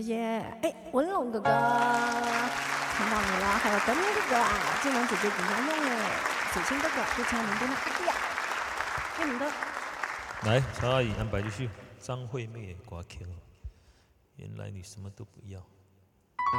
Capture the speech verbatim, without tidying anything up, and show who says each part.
Speaker 1: 谢谢。哎，文龙哥哥看到你了，还有德明哥哥啊，技能姐姐紧张用哎，水清哥哥，非常明天的阿弟啊，是你的。
Speaker 2: 来，曹阿姨安排继续。张惠妹也挂 Q，原来你什么都不要。